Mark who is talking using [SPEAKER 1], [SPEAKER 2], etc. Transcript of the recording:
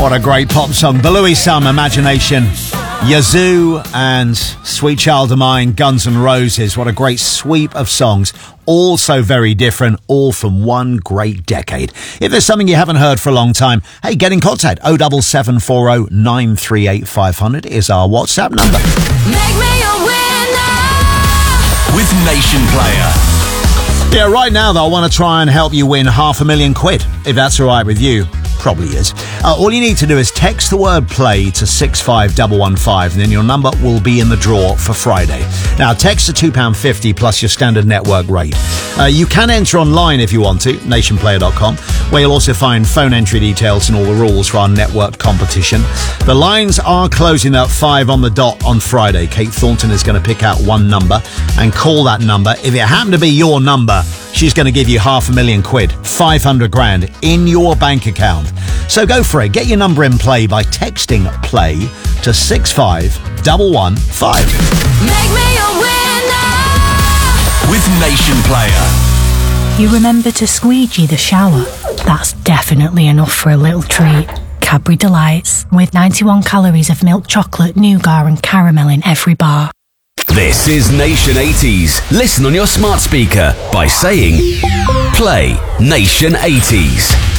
[SPEAKER 1] What a great pop song. The Louis Sum, Imagination. Yazoo and Sweet Child of Mine, Guns N' Roses. What a great sweep of songs. All so very different, all from one great decade. If there's something you haven't heard for a long time, hey, get in contact. 07740 938 500 is our WhatsApp number.
[SPEAKER 2] Make me a winner
[SPEAKER 3] with Nation Player.
[SPEAKER 1] Yeah, right now, though, I want to try and help you win £500,000, if that's all right with you. Probably is. All you need to do is text the word play to 65115 and then your number will be in the draw for Friday. Now, text to £2.50 plus your standard network rate. You can enter online if you want to, nationplayer.com, where you'll also find phone entry details and all the rules for our network competition. The lines are closing at 5 on the dot on Friday. Kate Thornton is going to pick out one number and call that number. If it happened to be your number, she's going to give you £500,000, 500 grand in your bank account. So go for it. Get your number in play by texting play to 65115.
[SPEAKER 2] Make me a winner
[SPEAKER 3] with Nation Player.
[SPEAKER 4] You remember to squeegee the shower? That's definitely enough for a little treat. Cadbury Delights, with 91 calories of milk chocolate, nougat and caramel in every bar.
[SPEAKER 3] This is Nation 80s. Listen on your smart speaker by saying play Nation 80s.